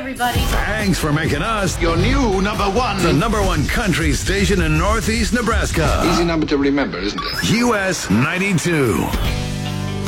everybody. Thanks for making us Your new number one. the number one country station in Northeast Nebraska. Easy number to remember, isn't it? US 92.